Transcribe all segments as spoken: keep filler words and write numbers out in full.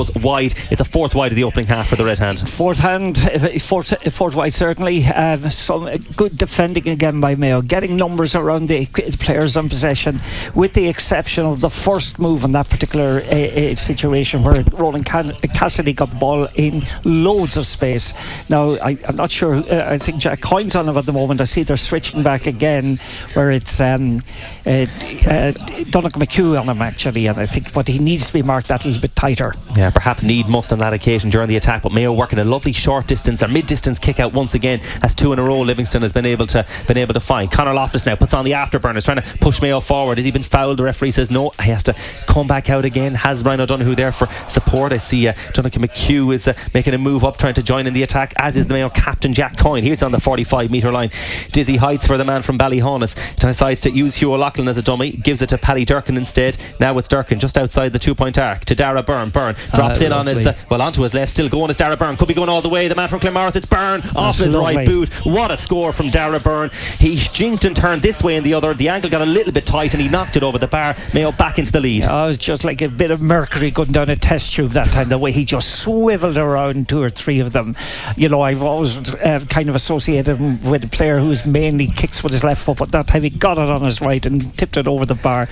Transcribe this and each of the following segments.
wide. It's a fourth wide of the opening half for the Red Hand. Fourth hand, fourth, fourth wide certainly. Um, some good defending again by Mayo, getting numbers around the players on possession, with the exception of the first move in that particular uh, uh, situation where Roland Cassidy got the ball in loads of space. Now I, I'm not sure. Uh, I think Jack Coyne's on it at the moment. I see they're switching back again, where it's um, uh, uh, Donnacha McHugh on him actually, and I think but he needs to be marked that little bit tighter. Yeah, perhaps need must on that occasion during the attack, but Mayo working a lovely short distance or mid distance kick out once again. That's two in a row Livingston has been able to been able to find. Conor Loftus now puts on the afterburners, trying to push Mayo forward. Has he been fouled? The referee says no, he has to come back out again. Has Ryan O'Donoghue there for support. I see uh, Donnacha McHugh is uh, making a move up, trying to join in the attack, as is the Mayo captain Jack Coyne. Here's on the forty-five metre line. Dizzy heights for the man from Ballyhaunis. Decides to use Hugh O'Loughlin as a dummy, gives it to Paddy Durkin instead. Now it's Durkin just outside the two point arc to Dara Byrne. Byrne drops uh, in lovely. on his uh, well onto his left, still going is Dara Byrne, could be going all the way. The man from Claremorris, it's Byrne off his lovely. right boot. What a score from Dara Byrne. He jinked and turned this way and the other. The angle got a little bit tight and he knocked it over the bar. Mayo back into the lead. Oh, it was just like a bit of mercury going down a test tube that time, the way he just swiveled around two or three of them. You know, I've always uh, kind of associated him with a player who's mainly kicks with his left foot, but that time he got it on his right and tipped it over the bar.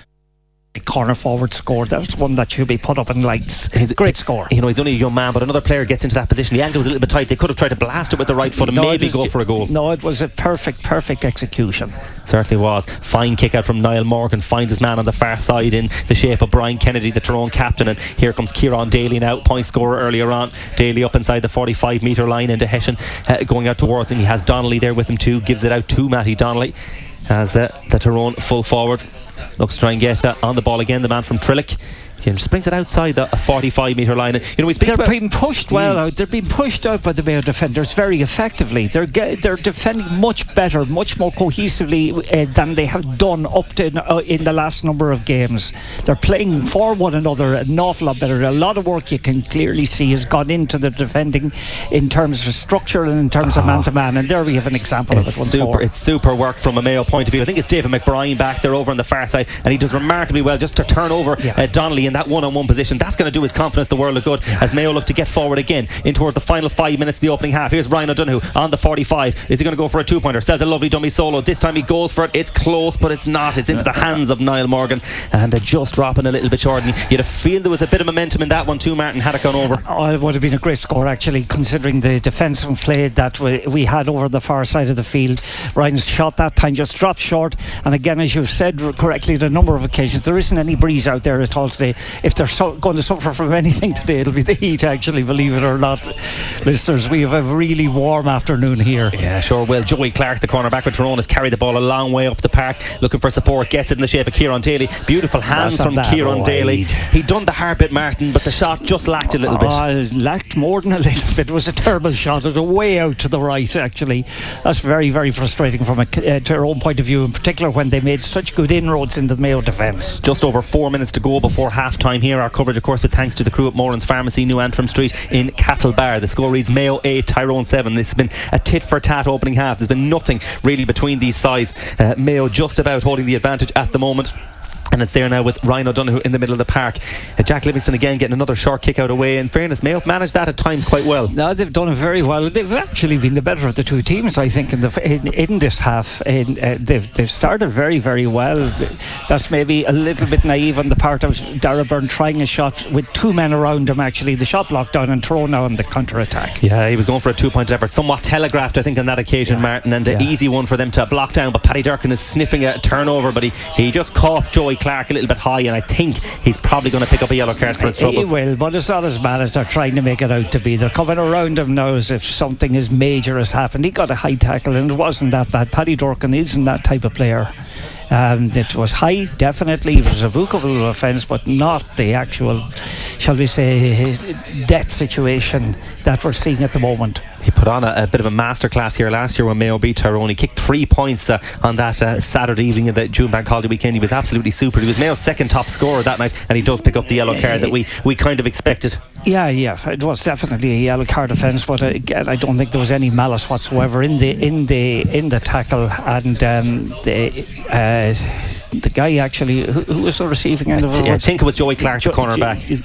A corner forward score. That's one that should be put up in lights. He's a great score. You know, he's only a young man, but another player gets into that position. The angle was a little bit tight. They could have tried to blast it with the right foot and no, maybe go for a goal. No, it was a perfect, perfect execution. Certainly was. Fine kick out from Niall Morgan. Finds his man on the far side in the shape of Brian Kennedy, the Tyrone captain. And here comes Kieran Daly now, point scorer earlier on. Daly up inside the forty-five metre line into Hessian, uh, going out towards him. He has Donnelly there with him too. Gives it out to Matty Donnelly as uh, the Tyrone full forward looks to try and get uh, on the ball again, the man from Trillick. He just brings it outside the forty-five metre line. And, you know, we speak they're about being pushed well out. They're being pushed out by the Mayo defenders very effectively. They're ge- they're defending much better, much more cohesively uh, than they have done up to uh, in the last number of games. They're playing for one another an awful lot better. A lot of work you can clearly see has gone into the defending in terms of structure and in terms oh. of man to man. And there we have an example it's of it once super, more. It's super work from a Mayo point of view. I think it's David McBride back there over on the far side, and he does remarkably well just to turn over yeah. uh, Donnelly in that one-on-one position. That's going to do his confidence the world of good yeah. as Mayo look to get forward again in toward the final five minutes of the opening half. Here's Ryan O'Donoghue on the forty-five. Is he going to go for a two-pointer? Says a lovely dummy solo. This time he goes for it. It's close, but it's not. It's into the hands of Niall Morgan, and they're just dropping a little bit short. And you'd have feel there was a bit of momentum in that one too, Martin, had it gone over. Oh, it would have been a great score actually, considering the defensive play that we, we had over the far side of the field. Ryan's shot that time just dropped short, and again, as you said correctly, on a number of occasions, there isn't any breeze out there at all today. If they're so going to suffer from anything today, it'll be the heat actually, believe it or not, listeners. We have a really warm afternoon here. Yeah, sure will. Joey Clark, the cornerback with Tyrone, has carried the ball a long way up the park looking for support, gets it in the shape of Kieran Daly. Beautiful hands from Kieran Daly. He done the hard bit, Martin, but the shot just lacked a little bit. Oh, lacked more than a little bit. It was a terrible shot. It was way out to the right actually. That's very, very frustrating from a uh, Tyrone point of view, in particular when they made such good inroads into the Mayo defence. Just over four minutes to go before half time here. Our coverage of course with thanks to the crew at Moran's Pharmacy, New Antrim Street in Castlebar. The score reads Mayo eight, Tyrone seven. This has been a tit for tat opening half. There's been nothing really between these sides. uh, Mayo just about holding the advantage at the moment, and it's there now with Ryan O'Donoghue in the middle of the park. uh, Jack Livingston again getting another short kick out away. In fairness, Mayo have managed that at times quite well. No, they've done it very well. They've actually been the better of the two teams, I think, in the in, in this half. In, uh, they've they've started very, very well. That's maybe a little bit naive on the part of Dara Byrne trying a shot with two men around him actually. The shot blocked down and thrown now on the counter attack. Yeah, he was going for a two point effort, somewhat telegraphed I think on that occasion, yeah. Martin, and an yeah. easy one for them to block down, but Paddy Durkin is sniffing a turnover, but he, he just caught Joey Clark a little bit high, and I think he's probably going to pick up a yellow card for his troubles. He will, but it's not as bad as they're trying to make it out to be. They're coming around him now as if something as major has happened. He got a high tackle and it wasn't that bad. Paddy Durkin isn't that type of player. Um, it was high, definitely. It was a bookable offence, but not the actual, shall we say, death situation that we're seeing at the moment. He put on a, a bit of a masterclass here last year when Mayo beat Tyrone. He kicked three points uh, on that uh, Saturday evening of the June Bank Holiday weekend. He was absolutely super. He was Mayo's second top scorer that night, and he does pick up the yellow card that we, we kind of expected. Yeah, yeah, it was definitely a yellow card offence, but uh, again, I don't think there was any malice whatsoever in the in the in the tackle, and um, the uh, the guy actually who, who was the receiving end of it. I think it was Joey Clark, the jo- cornerback.